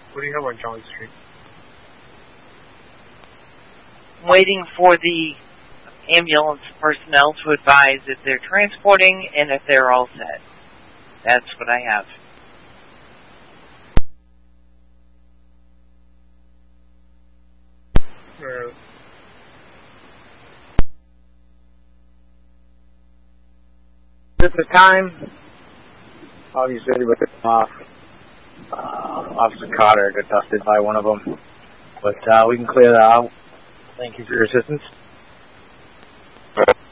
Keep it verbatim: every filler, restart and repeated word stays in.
What do you have on John Street? I'm waiting for the ambulance personnel to advise if they're transporting and if they're all set. That's what I have. Uh, At the time, obviously, with it off, uh, Officer Cotter got dusted by one of them. But uh, we can clear that out. Thank you for your assistance.